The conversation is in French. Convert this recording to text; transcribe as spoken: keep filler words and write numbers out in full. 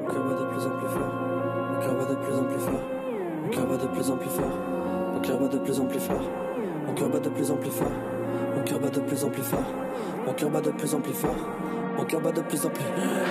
Mon cœur bat de plus en plus fort. Mon cœur bat de plus en plus fort. Mon cœur bat de plus en plus fort. Mon cœur bat de plus en plus fort. Mon cœur bat de plus en plus fort. Mon cœur bat de plus en plus fort. Mon cœur bat de plus en plus fort. Mon cœur bat de plus en plus.